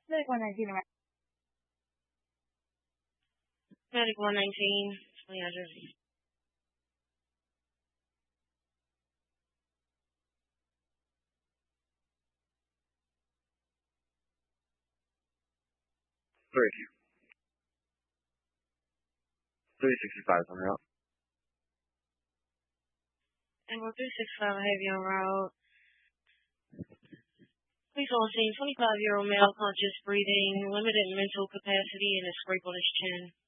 Medic 119 around. Medic 119, 2000. 365 coming up. And 365 heavy on route. Police on scene, 25-year-old male, conscious breathing, limited mental capacity, and a scrape on his chin.